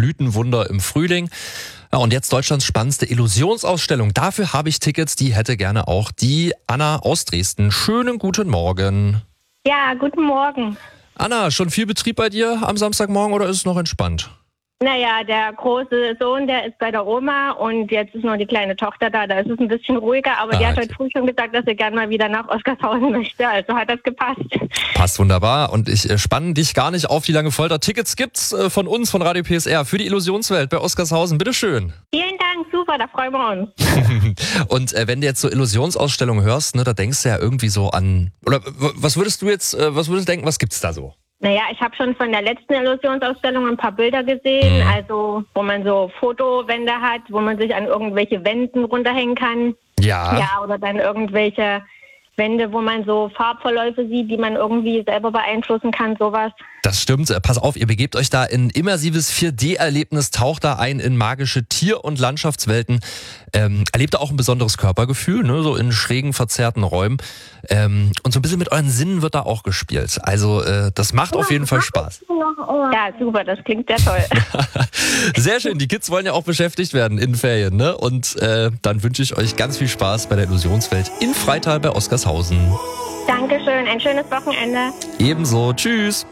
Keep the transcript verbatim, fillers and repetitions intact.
Blütenwunder im Frühling. Ja, und jetzt Deutschlands spannendste Illusionsausstellung. Dafür habe ich Tickets, die hätte gerne auch die Anna aus Dresden. Schönen guten Morgen. Ja, guten Morgen. Anna, schon viel Betrieb bei dir am Samstagmorgen oder ist es noch entspannt? Naja, der große Sohn, der ist bei der Oma und jetzt ist noch die kleine Tochter da. Da ist es ein bisschen ruhiger, aber Ah, die hat okay. heute früh schon gesagt, dass sie gerne mal wieder nach Oskarshausen möchte. Also hat das gepasst. Passt wunderbar und ich äh, spanne dich gar nicht auf die lange Folter. Tickets gibt's äh, von uns, von Radio P S R, für die Illusionswelt bei Oskarshausen. Bitteschön. Vielen Dank, super, da freuen wir uns. Und äh, wenn du jetzt so Illusionsausstellungen hörst, ne, da denkst du ja irgendwie so an, oder w- was würdest du jetzt, äh, was würdest du denken, was gibt's da so? Naja, ich habe schon von der letzten Illusionsausstellung ein paar Bilder gesehen, Mhm. also wo man so Fotowände hat, wo man sich an irgendwelche Wänden runterhängen kann. Ja. Ja, oder dann irgendwelche Wände, wo man so Farbverläufe sieht, die man irgendwie selber beeinflussen kann, sowas. Das stimmt. Äh, Pass auf, ihr begebt euch da in immersives vier D-Erlebnis, taucht da ein in magische Tier- und Landschaftswelten. Ähm, erlebt da auch ein besonderes Körpergefühl, ne, so in schrägen, verzerrten Räumen. Ähm, und so ein bisschen mit euren Sinnen wird da auch gespielt. Also äh, das macht auf jeden Fall Spaß. Ja, super, das klingt sehr toll. Sehr schön, die Kids wollen ja auch beschäftigt werden in Ferien, ne? Und äh, dann wünsche ich euch ganz viel Spaß bei der Illusionswelt in Freital bei Oskarshausen. Dankeschön, ein schönes Wochenende. Ebenso, tschüss.